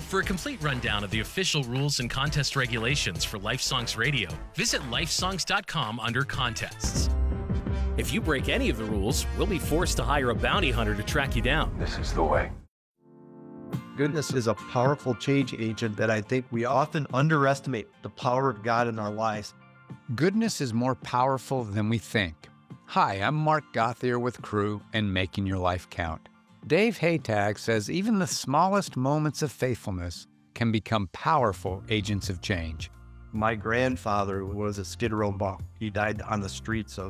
For a complete rundown of the official rules and contest regulations for Lifesongs Radio, visit lifesongs.com under contests. If you break any of the rules, we'll be forced to hire a bounty hunter to track you down. This is the way. Goodness is a powerful change agent that I think we often underestimate the power of God in our lives. Goodness is more powerful than we think. Hi, I'm Mark Gothier with Crew and Making Your Life Count. Dave Haytag says even the smallest moments of faithfulness can become powerful agents of change. My grandfather was a Skid Row buck. He died on the streets of